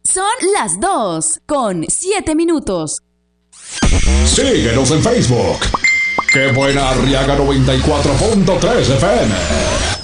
Son las 2:07. Síguenos en Facebook. Qué buena Arriaga 94.3 FM.